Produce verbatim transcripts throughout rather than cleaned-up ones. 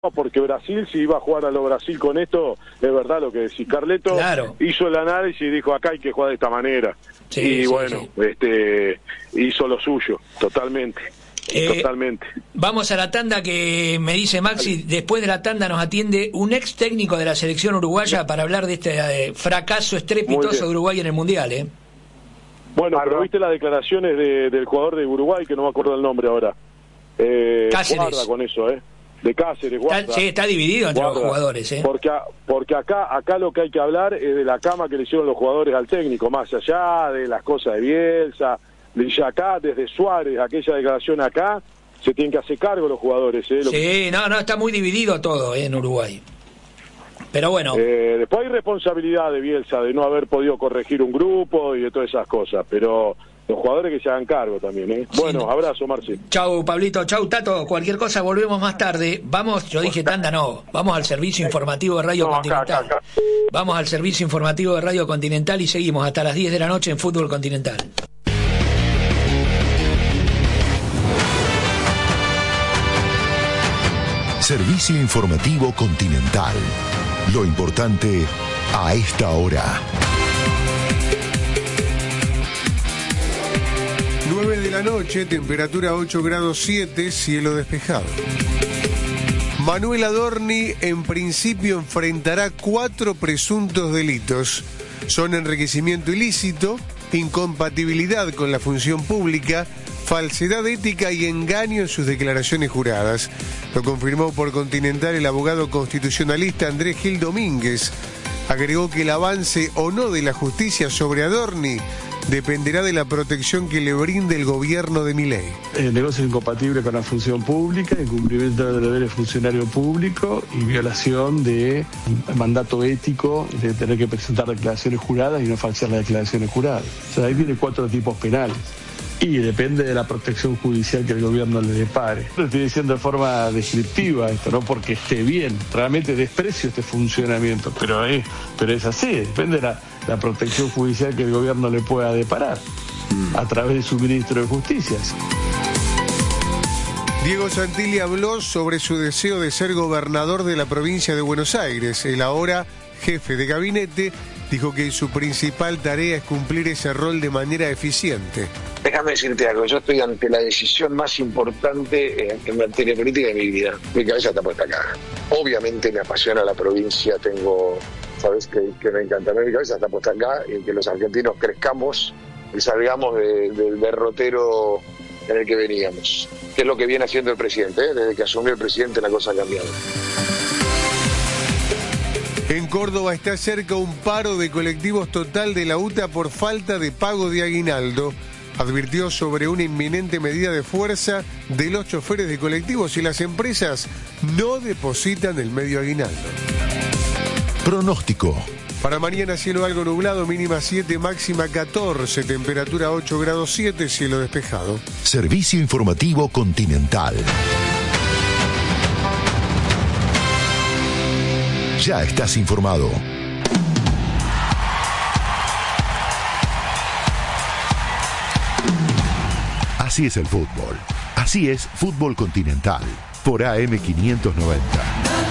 porque Brasil, si iba a jugar a lo Brasil con esto, es verdad lo que decís. Carleto claro. hizo el análisis y dijo, acá hay que jugar de esta manera. Sí, y sí, bueno, sí. este hizo lo suyo, totalmente. Eh, totalmente. Vamos a la tanda que me dice Maxi. Vale. Después de la tanda nos atiende un ex técnico de la selección uruguaya para hablar de este eh, fracaso estrepitoso de Uruguay en el Mundial. ¿eh? Bueno, pero viste las declaraciones de, del jugador de Uruguay, que no me acuerdo el nombre ahora. Eh, Cáceres. Guarda con eso, ¿eh? De Cáceres, guarda. Está, sí, está dividido entre guarda, los jugadores, ¿eh? Porque, porque acá acá lo que hay que hablar es de la cama que le hicieron los jugadores al técnico, más allá de las cosas de Bielsa, de acá, desde Suárez, aquella declaración acá, se tienen que hacer cargo los jugadores, ¿eh? Lo sí, que... no, no, está muy dividido todo, ¿eh? En Uruguay. Pero bueno. Eh, después hay responsabilidad de Bielsa de no haber podido corregir un grupo y de todas esas cosas, pero... los jugadores que se hagan cargo también, ¿eh? Sí, bueno, no. Abrazo, Marci. Chau, Pablito. Chau, Tato. Cualquier cosa, volvemos más tarde. Vamos, yo dije tanda, no. Vamos al servicio informativo de Radio no, Continental. Acá, acá, acá. Vamos al servicio informativo de Radio Continental y seguimos hasta las diez de la noche en Fútbol Continental. Servicio informativo Continental. Lo importante a esta hora. nueve de la noche, temperatura ocho grados siete, cielo despejado. Manuel Adorni en principio enfrentará cuatro presuntos delitos. Son enriquecimiento ilícito, incompatibilidad con la función pública, falsedad ética y engaño en sus declaraciones juradas. Lo confirmó por Continental el abogado constitucionalista Andrés Gil Domínguez. Agregó que el avance o no de la justicia sobre Adorni dependerá de la protección que le brinde el gobierno de Milei. El negocio es incompatible con la función pública, incumplimiento de deberes de funcionario público y violación de mandato ético de tener que presentar declaraciones juradas y no falsear las declaraciones juradas. O sea, ahí tiene cuatro tipos penales. Y depende de la protección judicial que el gobierno le depare. Lo estoy diciendo de forma descriptiva esto, no porque esté bien. Realmente desprecio este funcionamiento, pero es, pero es así. Depende de la, la protección judicial que el gobierno le pueda deparar a través de su ministro de Justicia. Diego Santilli habló sobre su deseo de ser gobernador de la provincia de Buenos Aires. El ahora jefe de gabinete dijo que su principal tarea es cumplir ese rol de manera eficiente. Déjame decirte algo, yo estoy ante la decisión más importante en, en materia política de mi vida. Mi cabeza está puesta acá. Obviamente me apasiona la provincia, tengo, sabes que, que me encanta, mi cabeza está puesta acá y que los argentinos crezcamos y salgamos de, del derrotero en el que veníamos, que es lo que viene haciendo el presidente, ¿eh? Desde que asumió el presidente la cosa ha cambiado. En Córdoba está cerca un paro de colectivos total de la U T A por falta de pago de aguinaldo. Advirtió sobre una inminente medida de fuerza de los choferes de colectivos si las empresas no depositan el medio aguinaldo. Pronóstico. Para mañana cielo algo nublado, mínima siete, máxima catorce, temperatura ocho grados siete, cielo despejado. Servicio informativo Continental. Ya estás informado. Así es el fútbol. Así es Fútbol Continental. Por A M quinientos noventa.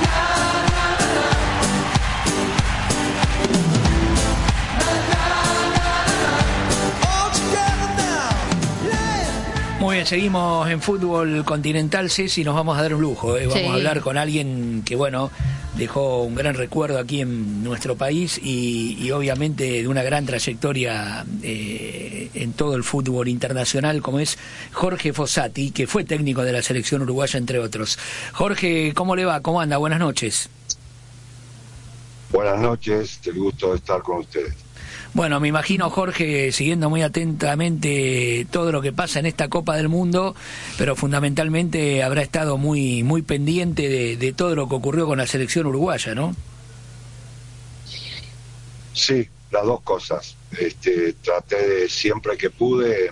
Muy bien, seguimos en Fútbol Continental, Ceci, nos vamos a dar un lujo, ¿eh? Vamos sí. a hablar con alguien que, bueno, dejó un gran recuerdo aquí en nuestro país y, y obviamente de una gran trayectoria eh, en todo el fútbol internacional, como es Jorge Fossati, que fue técnico de la selección uruguaya, entre otros. Jorge, ¿cómo le va? ¿Cómo anda? Buenas noches. Buenas noches, el gusto de estar con ustedes. Bueno, me imagino, Jorge, siguiendo muy atentamente todo lo que pasa en esta Copa del Mundo, pero fundamentalmente habrá estado muy muy pendiente de, de todo lo que ocurrió con la selección uruguaya, ¿no? Sí, las dos cosas. Este, traté de, siempre que pude,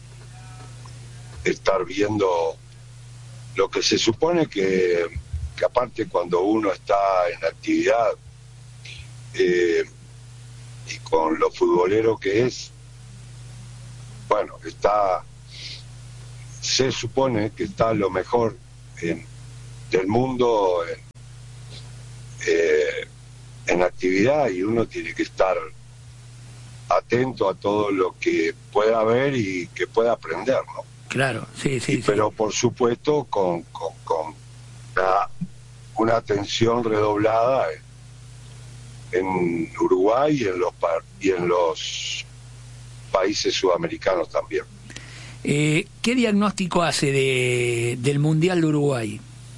estar viendo lo que se supone que, que aparte cuando uno está en actividad, eh, y con lo futbolero que es, bueno, está, se supone que está lo mejor en, del mundo en, eh, en actividad, y uno tiene que estar atento a todo lo que pueda haber y que pueda aprender, ¿no? Claro, sí, sí. Y, sí. Pero por supuesto con, con, con una, una atención redoblada en, en Uruguay y en los y en los países sudamericanos también. Eh, ¿Qué diagnóstico hace de, del Mundial de Uruguay?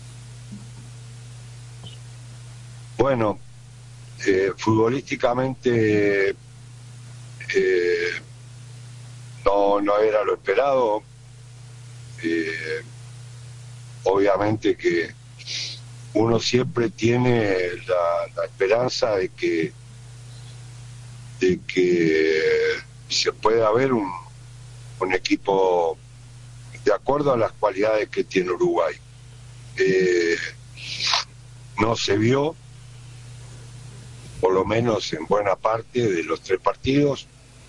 Bueno, eh, futbolísticamente eh, no, no era lo esperado. Eh, obviamente que uno siempre tiene la, la esperanza de que de que se pueda ver un, un equipo de acuerdo a las cualidades que tiene Uruguay. Eh, no se vio, por lo menos en buena parte de los tres partidos,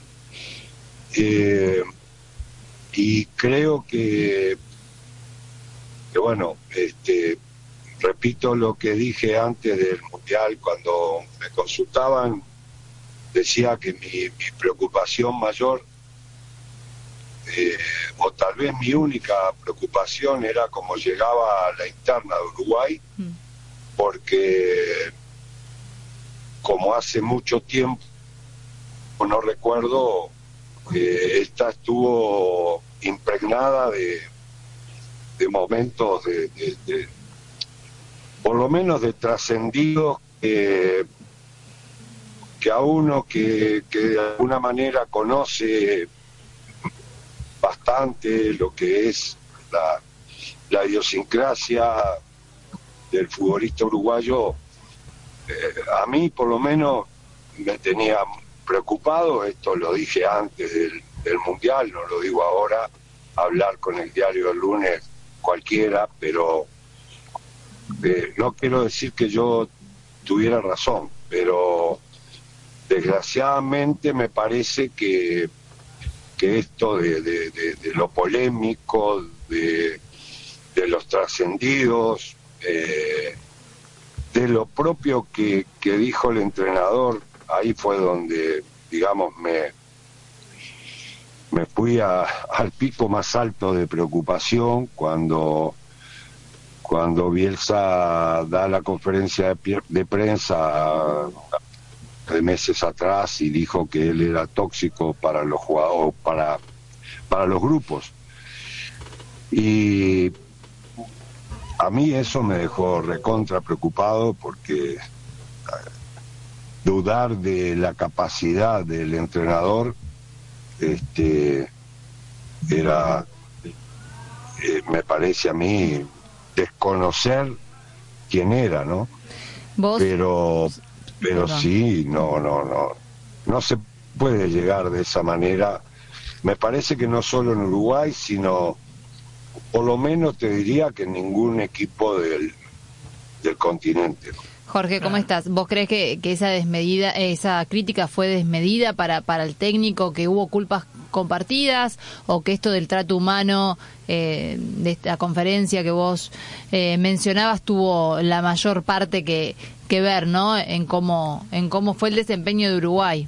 eh, y creo que, que bueno, este, repito lo que dije antes del Mundial, cuando me consultaban, decía que mi, mi preocupación mayor, eh, o tal vez mi única preocupación, era cómo llegaba a la interna de Uruguay, mm. porque como hace mucho tiempo, no recuerdo, eh, esta estuvo impregnada de, de momentos de, de, de, por lo menos de trascendidos que, que a uno que, que de alguna manera conoce bastante lo que es la, la idiosincrasia del futbolista uruguayo, eh, a mí por lo menos me tenía preocupado. Esto lo dije antes del, del Mundial, no lo digo ahora. Hablar con el diario el lunes cualquiera, pero eh, no quiero decir que yo tuviera razón, pero desgraciadamente me parece que que esto de, de, de, de lo polémico, de, de los trascendidos, eh, de lo propio que, que dijo el entrenador, ahí fue donde, digamos, me, me fui a, al pico más alto de preocupación cuando, cuando Bielsa da la conferencia de, de prensa de meses atrás y dijo que él era tóxico para los jugadores, para, para los grupos. Y a mí eso me dejó recontra preocupado, porque dudar de la capacidad del entrenador este era, eh, me parece a mí, desconocer quién era, ¿no? ¿Vos? Pero Pero sí, no, no, no, no se puede llegar de esa manera. Me parece que no solo en Uruguay, sino, por lo menos te diría que en ningún equipo del, del continente. Jorge, ¿cómo estás? ¿Vos crees que, que esa desmedida, esa crítica fue desmedida para, para el técnico, que hubo culpas compartidas, o que esto del trato humano, eh, de esta conferencia que vos eh, mencionabas, tuvo la mayor parte que, que ver, ¿no?, en cómo, en cómo fue el desempeño de Uruguay?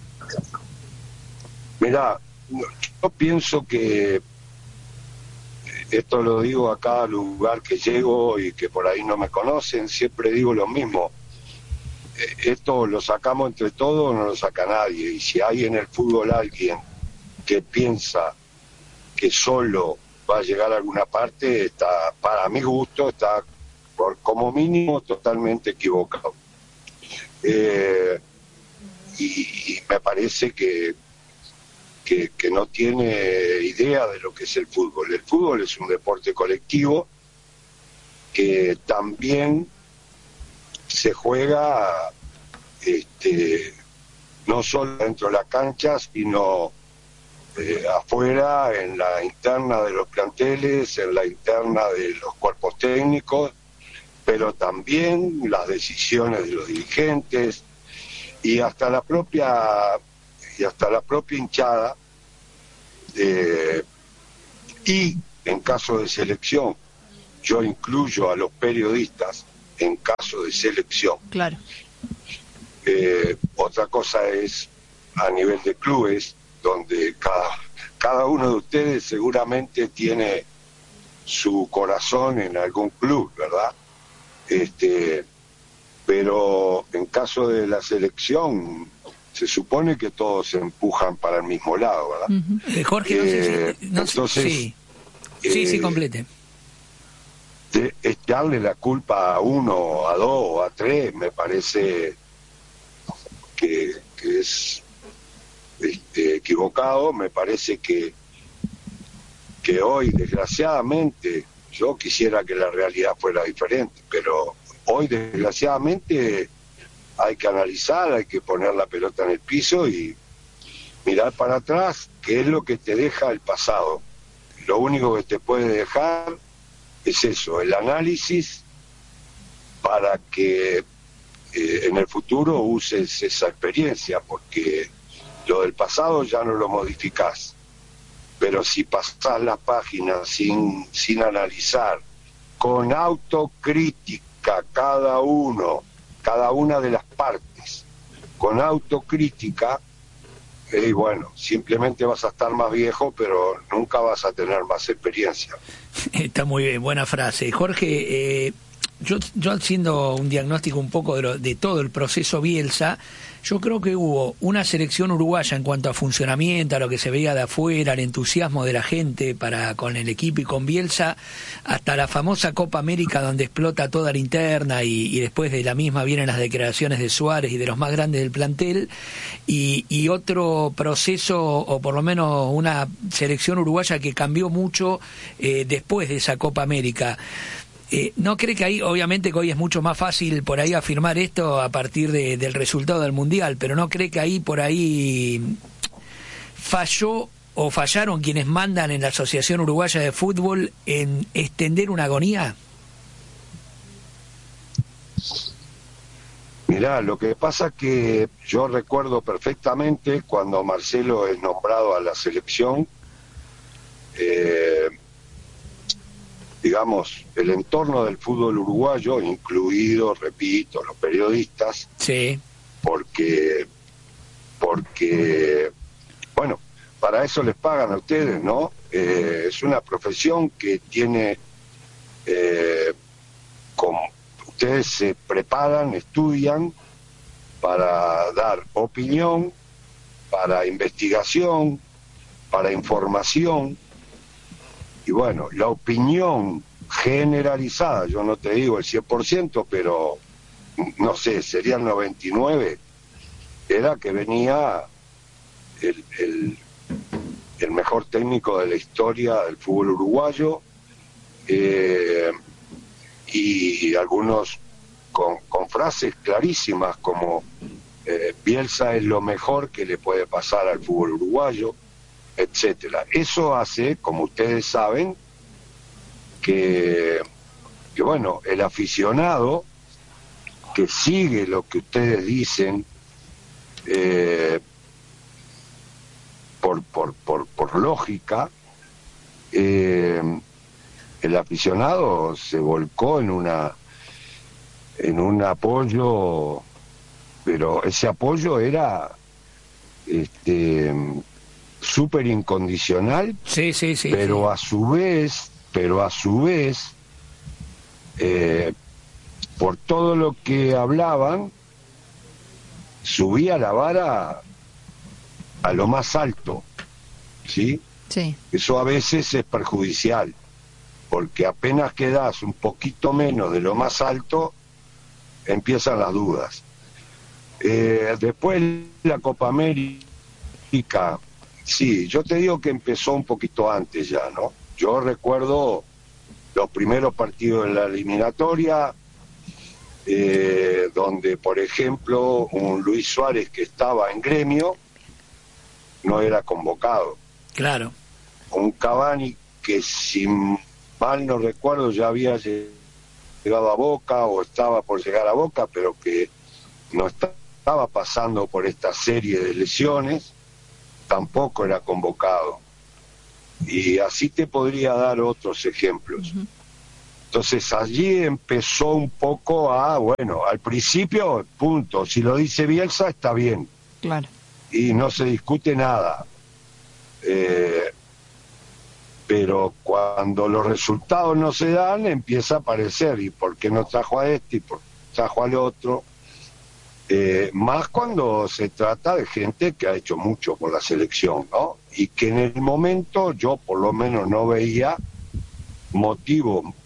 Mirá, yo pienso que, esto lo digo a cada lugar que llego y que por ahí no me conocen, siempre digo lo mismo: esto lo sacamos entre todos, no lo saca nadie, y si hay en el fútbol alguien que piensa que solo va a llegar a alguna parte, está, para mi gusto, está por, como mínimo totalmente equivocado. Eh, y, y me parece que Que, que no tiene idea de lo que es el fútbol. El fútbol es un deporte colectivo que también se juega este, no solo dentro de la cancha, sino eh, afuera, en la interna de los planteles, en la interna de los cuerpos técnicos, pero también las decisiones de los dirigentes y hasta la propia y hasta la propia hinchada, eh, y en caso de selección yo incluyo a los periodistas en caso de selección. Claro. Eh, otra cosa es a nivel de clubes, donde cada, cada uno de ustedes seguramente tiene su corazón en algún club, ¿verdad? Este, pero en caso de la selección, se supone que todos se empujan para el mismo lado, ¿verdad? Uh-huh. eh, Jorge, no sé eh, si... No entonces, sé, sí, sí, eh, sí, complete. De, echarle la culpa a uno, a dos, a tres, me parece que, que es este, equivocado. Me parece que que hoy, desgraciadamente, yo quisiera que la realidad fuera diferente, pero hoy, desgraciadamente, hay que analizar, hay que poner la pelota en el piso y mirar para atrás qué es lo que te deja el pasado. Lo único que te puede dejar es eso, el análisis para que eh, en el futuro uses esa experiencia, porque lo del pasado ya no lo modificás. Pero si pasás las páginas sin, sin analizar, con autocrítica cada uno, cada una de las partes, con autocrítica, y eh, bueno, simplemente vas a estar más viejo, pero nunca vas a tener más experiencia. Está muy bien, buena frase. Jorge, eh, yo, yo haciendo un diagnóstico un poco de, lo, de todo el proceso Bielsa, yo creo que hubo una selección uruguaya en cuanto a funcionamiento, a lo que se veía de afuera, el entusiasmo de la gente para con el equipo y con Bielsa, hasta la famosa Copa América donde explota toda la interna y, y después de la misma vienen las declaraciones de Suárez y de los más grandes del plantel, y, y otro proceso, o por lo menos una selección uruguaya que cambió mucho eh, después de esa Copa América. Eh, ¿No cree que ahí, obviamente que hoy es mucho más fácil por ahí afirmar esto a partir de, del resultado del Mundial, pero no cree que ahí por ahí falló o fallaron quienes mandan en la Asociación Uruguaya de Fútbol en extender una agonía? Mirá, lo que pasa que yo recuerdo perfectamente cuando Marcelo es nombrado a la selección, eh, digamos, el entorno del fútbol uruguayo, incluido, repito, los periodistas, sí, porque, porque, bueno, para eso les pagan a ustedes, ¿no? Eh, es una profesión que tiene, eh, como ustedes se preparan, estudian para dar opinión, para investigación, para información. Y bueno, la opinión generalizada, yo no te digo el cien por ciento, pero no sé, sería el noventa y nueve, era que venía el, el, el mejor técnico de la historia del fútbol uruguayo, eh, y algunos con, con frases clarísimas como eh, Bielsa es lo mejor que le puede pasar al fútbol uruguayo, etcétera. Eso hace, como ustedes saben, que, que bueno, el aficionado que sigue lo que ustedes dicen eh, por, por, por, por lógica, eh, el aficionado se volcó en una en un apoyo, pero ese apoyo era este súper incondicional, sí, sí, sí, pero sí. a su vez, pero a su vez, eh, por todo lo que hablaban, subía la vara a lo más alto, ¿sí? Sí. Eso a veces es perjudicial, porque apenas quedas un poquito menos de lo más alto, empiezan las dudas. Eh, después la Copa América, sí, yo te digo que empezó un poquito antes ya, ¿no? Yo recuerdo los primeros partidos de la eliminatoria, eh, donde, por ejemplo, un Luis Suárez que estaba en Gremio no era convocado. Claro. Un Cavani que, si mal no recuerdo, ya había llegado a Boca o estaba por llegar a Boca, pero que no estaba pasando por esta serie de lesiones, tampoco era convocado. Y así te podría dar otros ejemplos. Uh-huh. Entonces allí empezó un poco a, bueno, al principio, punto, si lo dice Bielsa está bien. Claro. Y no se discute nada. Eh, pero cuando los resultados no se dan, empieza a aparecer, ¿y por qué no trajo a este? ¿Y por qué trajo al otro? Eh, más cuando se trata de gente que ha hecho mucho por la selección, ¿no? Y que en el momento yo por lo menos no veía motivo